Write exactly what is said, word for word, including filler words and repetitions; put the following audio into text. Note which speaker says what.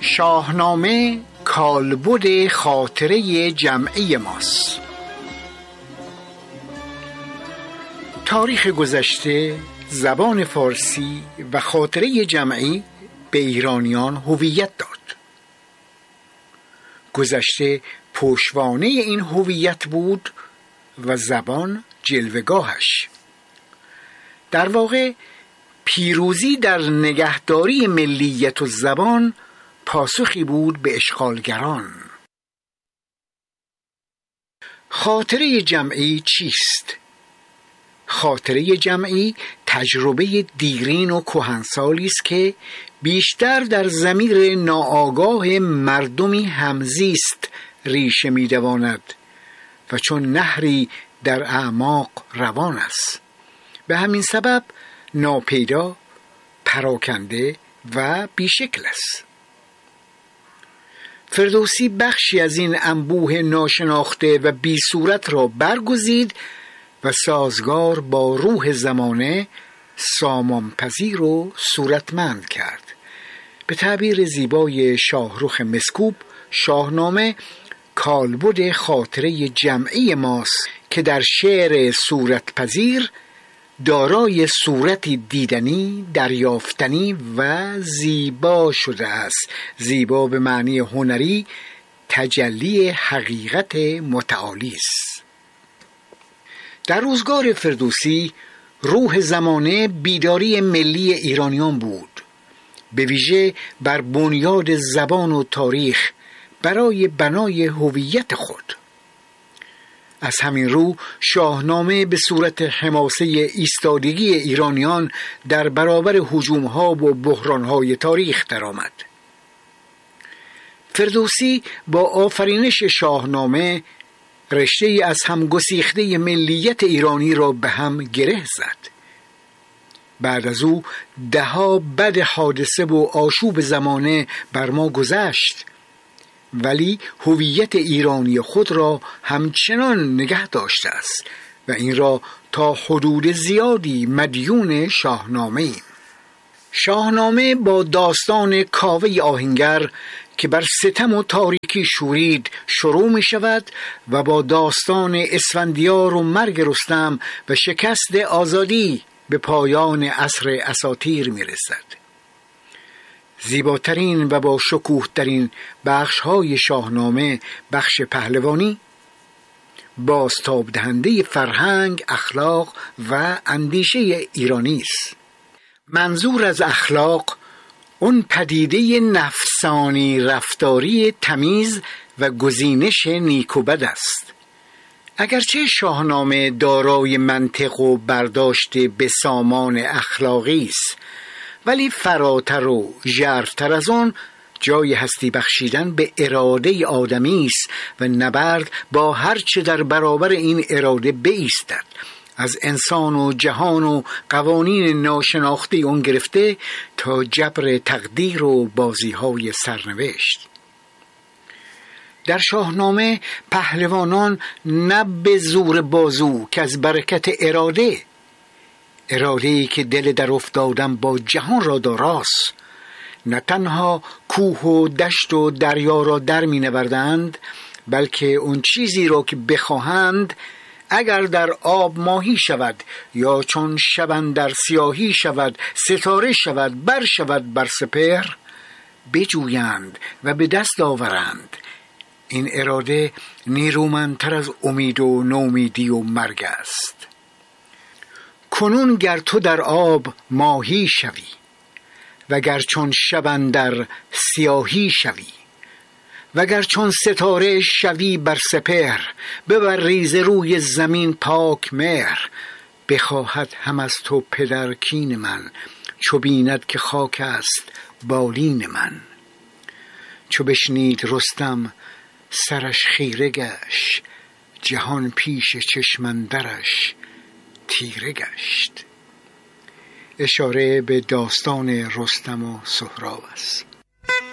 Speaker 1: شاهنامه کالبد خاطره جمعی ماست. تاریخ گذشته، زبان فارسی و خاطره جمعی به ایرانیان هویت داد. گذشته پشتوانه این هویت بود و زبان جلوه‌گاهش. در واقع پیروزی در نگهداری ملیت و زبان پاسخی بود به اشغالگران. خاطره جمعی چیست؟ خاطره جمعی تجربه دیرین و کهنسالی است که بیشتر در ضمیر ناآگاه مردمی همزیست ریشه می‌دواند و چون نهری در اعماق روان است. به همین سبب ناپیدا، پراکنده و بیشکل است. فردوسی بخشی از این انبوه ناشناخته و بی صورت را برگزید و سازگار با روح زمانه سامانپذیر و صورتمند کرد. به تعبیر زیبای شاهرخ مسکوب، شاهنامه کالبد خاطره جمعی ماست که در شعر صورتپذیر دارای صورتی دیدنی، دریافتنی و زیبا شده است. زیبا به معنی هنری، تجلی حقیقت متعالی است. در روزگار فردوسی روح زمانه بیداری ملی ایرانیان بود، به ویژه بر بنیاد زبان و تاریخ برای بنای هویت خود. از همین رو شاهنامه به صورت حماسه ایستادگی ایرانیان در برابر هجوم‌ها و بحران‌های تاریخ درآمد. فردوسی با آفرینش شاهنامه رشته از هم گسیخته ملیت ایرانی را به هم گره زد. بعد از او دهها بد حادثه و آشوب زمانه بر ما گذشت، ولی هویت ایرانی خود را همچنان نگه داشته است و این را تا حدود زیادی مدیون شاهنامه ایم. شاهنامه با داستان کاوه آهنگر که بر ستم و تاریکی شورید شروع می شود و با داستان اسفندیار و مرگ رستم و شکست آزادی به پایان عصر اساطیر می رسد. زیباترین و با شکوه‌ترین بخش‌های شاهنامه بخش پهلوانی، بازتاب دهنده فرهنگ، اخلاق و اندیشه ایرانی است. منظور از اخلاق اون پدیده نفسانی رفتاری تمیز و گزینش نیک و بد است. اگرچه شاهنامه دارای منطق و برداشت به سامان اخلاقی است، ولی فراتر و ژرفتر از آن جای هستی بخشیدن به اراده آدمی است و نبرد با هر چه در برابر این اراده بایستد، از انسان و جهان و قوانین ناشناخته اون گرفته تا جبر تقدیر و بازی‌های سرنوشت. در شاهنامه پهلوانان نه به زور بازو که از برکت اراده اراده‌ای که دل در افتادن با جهان را داراست، نه تنها کوه و دشت و دریا را در می نوردند، بلکه اون چیزی را که بخواهند اگر در آب ماهی شود یا چون شبن در سیاهی شود، ستاره شود، بر شود بر سپهر، بجویند و به دست آورند. این اراده نیرومندتر از امید و نومیدی و مرگ است. کنون گر تو در آب ماهی شوی وگر چون شبن در سیاهی شوی وگر چون ستاره شوی بر سپهر، ببر ریز روی زمین پاک مهر. بخواهد هم از تو پدر کین من، چو بیند که خاک است بالین من. چو بشنید رستم سرش خیره گشت، جهان پیش چشم اندرش تیره گشت. اشاره به داستان رستم و سهراب است.